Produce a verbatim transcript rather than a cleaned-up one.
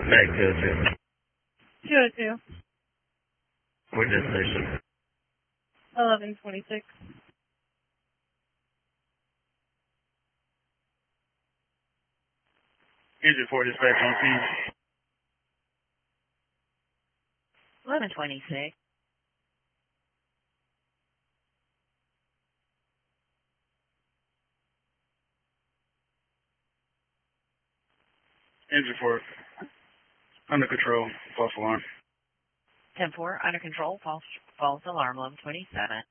Back to the two. two oh two. What destination? eleven twenty-six. Engine four dispatch on scene. eleven twenty-six. Engine four under control. False alarm. ten four, under control, false, false alarm, eleven twenty-seven.